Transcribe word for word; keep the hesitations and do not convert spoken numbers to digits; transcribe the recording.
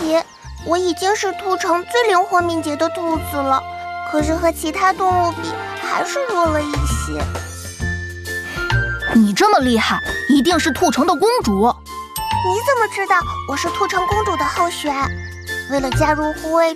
题，我已经是兔城最灵活敏捷的兔子了，可是和其他动物比，还是弱了一些。 你这么厉害，一定是兔城的公主。 你怎么知道我是兔城公主的候选？为了加入护卫